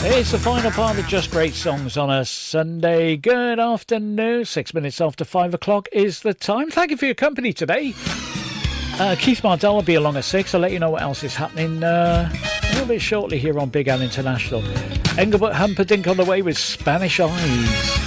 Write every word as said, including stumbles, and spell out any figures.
It's the final part of Just Great Songs on a Sunday. Good afternoon. Six minutes after five o'clock is the time. Thank you for your company today. Uh, Keith Mardell will be along at six. I'll let you know what else is happening uh, a little bit shortly here on Big Al International. Engelbert Humperdinck on the way with Spanish Eyes.